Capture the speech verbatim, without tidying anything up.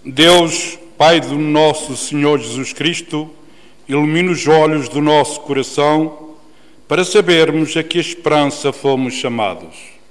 Deus, Pai do nosso Senhor Jesus Cristo, ilumina os olhos do nosso coração para sabermos a que esperança fomos chamados.